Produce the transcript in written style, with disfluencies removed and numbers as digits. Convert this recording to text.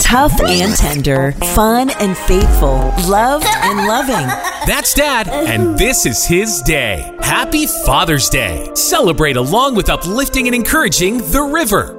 Tough and tender, fun and faithful, loved and loving. That's Dad, and this is his day. Happy Father's Day. Celebrate along with uplifting and encouraging The River.